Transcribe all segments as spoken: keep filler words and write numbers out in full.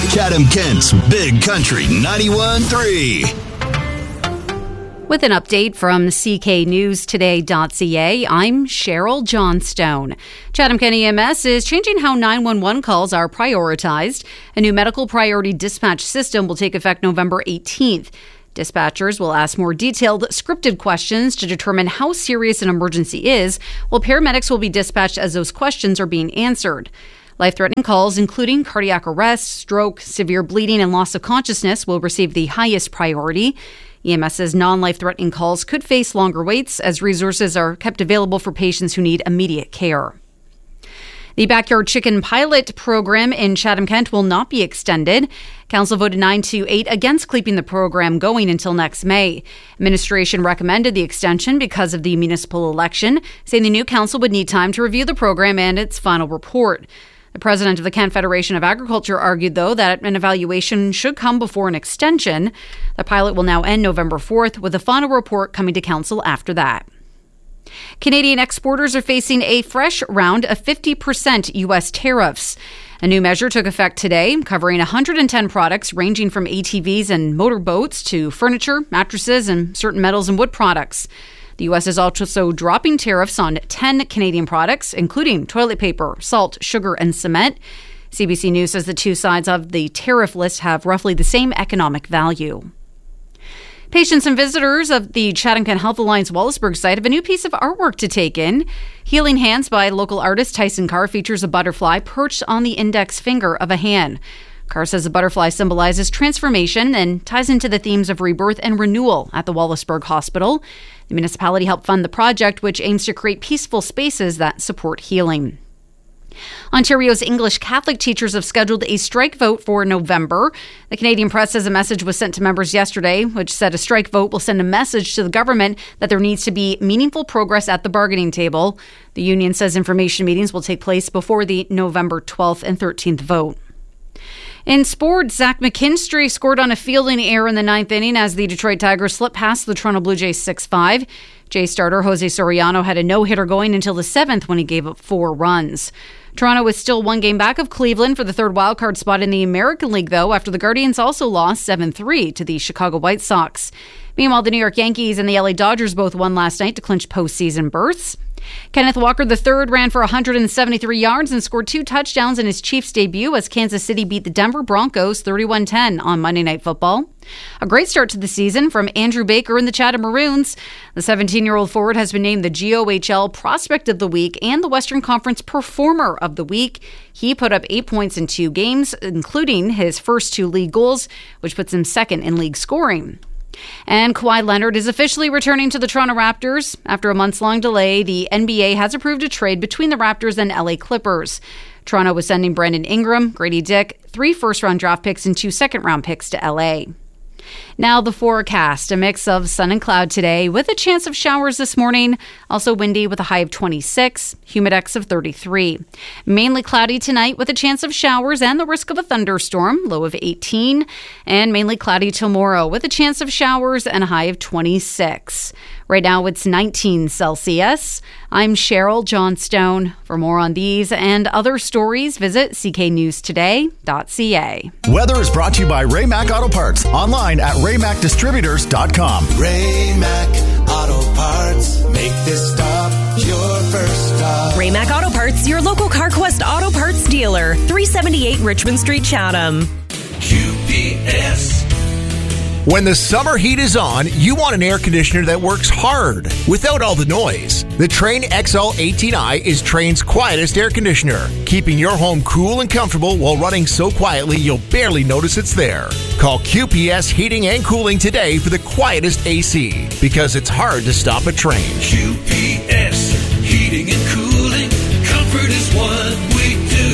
Chatham-Kent's Big Country ninety-one point three. With an update from C K News Today dot C A, I'm Cheryl Johnstone. Chatham-Kent E M S is changing how nine one one calls are prioritized. A new medical priority dispatch system will take effect November eighteenth. Dispatchers will ask more detailed, scripted questions to determine how serious an emergency is, while paramedics will be dispatched as those questions are being answered. Life-threatening calls, including cardiac arrest, stroke, severe bleeding, and loss of consciousness, will receive the highest priority. EMS's non-life-threatening calls could face longer waits as resources are kept available for patients who need immediate care. The Backyard Chicken Pilot program in Chatham-Kent will not be extended. Council voted nine to eight against keeping the program going until next May. Administration recommended the extension because of the municipal election, saying the new council would need time to review the program and its final report. The president of the Kent Federation of Agriculture argued, though, that an evaluation should come before an extension. The pilot will now end November fourth, with a final report coming to council after that. Canadian exporters are facing a fresh round of fifty percent U S tariffs. A new measure took effect today, covering one hundred ten products ranging from A T Vs and motorboats to furniture, mattresses, and certain metals and wood products. The U S is also dropping tariffs on ten Canadian products, including toilet paper, salt, sugar, and cement. C B C News says the two sides of the tariff list have roughly the same economic value. Patients and visitors of the Chatham-Kent Health Alliance Wallaceburg site have a new piece of artwork to take in. Healing Hands by local artist Tyson Carr features a butterfly perched on the index finger of a hand. Carr says the butterfly symbolizes transformation and ties into the themes of rebirth and renewal at the Wallaceburg Hospital. The municipality helped fund the project, which aims to create peaceful spaces that support healing. Ontario's English Catholic teachers have scheduled a strike vote for November. The Canadian Press says a message was sent to members yesterday, which said a strike vote will send a message to the government that there needs to be meaningful progress at the bargaining table. The union says information meetings will take place before the November twelfth and thirteenth vote. In sports, Zach McKinstry scored on a fielding error in the ninth inning as the Detroit Tigers slipped past the Toronto Blue Jays six five. Jay starter Jose Soriano had a no-hitter going until the seventh when he gave up four runs. Toronto is still one game back of Cleveland for the third wildcard spot in the American League, though, after the Guardians also lost seven three to the Chicago White Sox. Meanwhile, the New York Yankees and the L A Dodgers both won last night to clinch postseason berths. Kenneth Walker the third ran for one hundred seventy-three yards and scored two touchdowns in his Chiefs debut as Kansas City beat the Denver Broncos thirty-one ten on Monday Night Football. A great start to the season from Andrew Baker and the Chatham Maroons. The seventeen-year-old forward has been named the G O H L Prospect of the Week and the Western Conference Performer of the Week. He put up eight points in two games, including his first two league goals, which puts him second in league scoring. And Kawhi Leonard is officially returning to the Toronto Raptors. After a months-long delay, the N B A has approved a trade between the Raptors and L A Clippers. Toronto was sending Brandon Ingram, Grady Dick, three first-round draft picks and two second-round picks to L A. Now the forecast, a mix of sun and cloud today with a chance of showers this morning. Also windy with a high of twenty-six, humidex of thirty-three. Mainly cloudy tonight with a chance of showers and the risk of a thunderstorm, low of eighteen. And mainly cloudy tomorrow with a chance of showers and a high of twenty-six. Right now it's nineteen Celsius. I'm Cheryl Johnstone. For more on these and other stories, visit C K News Today dot C A. Weather is brought to you by Ray-Mac Auto Parts. Online at ray mac distributors dot com. Ray-Mac Auto Parts. Make this stop your first stop. Ray-Mac Auto Parts, your local CarQuest Auto Parts dealer. three seventy-eight Richmond Street, Chatham. Q P S. When the summer heat is on, you want an air conditioner that works hard without all the noise. The Trane X L eighteen i is Trane's quietest air conditioner, keeping your home cool and comfortable while running so quietly you'll barely notice it's there. Call Q P S Heating and Cooling today for the quietest A C, because it's hard to stop a Trane. Q P S Heating and Cooling. Comfort is what we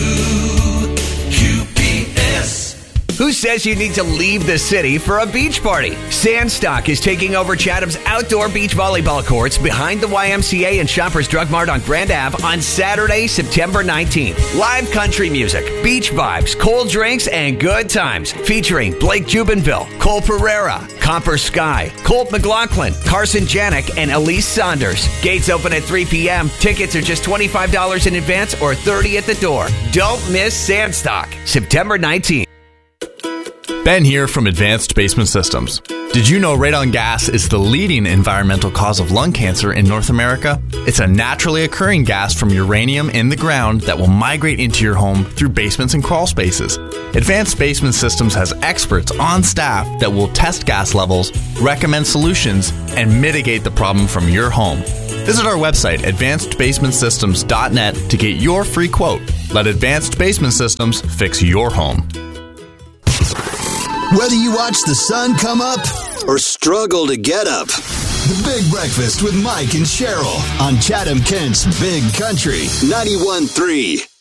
do. Q P S. Who says you need to leave the city for a beach party? Sandstock is taking over Chatham's outdoor beach volleyball courts behind the Y M C A and Shoppers Drug Mart on Grand Ave on Saturday, September nineteenth. Live country music, beach vibes, cold drinks, and good times. Featuring Blake Jubinville, Cole Pereira, Copper Sky, Colt McLaughlin, Carson Janik, and Elise Saunders. Gates open at three p.m. Tickets are just twenty-five dollars in advance or thirty dollars at the door. Don't miss Sandstock, September nineteenth. Ben here from Advanced Basement Systems. Did you know radon gas is the leading environmental cause of lung cancer in North America? It's a naturally occurring gas from uranium in the ground that will migrate into your home through basements and crawl spaces. Advanced Basement Systems has experts on staff that will test gas levels, recommend solutions, and mitigate the problem from your home. Visit our website, advanced basement systems dot net, to get your free quote. Let Advanced Basement Systems fix your home. Whether you watch the sun come up or struggle to get up, The Big Breakfast with Mike and Cheryl on Chatham Kent's Big Country ninety-one point three.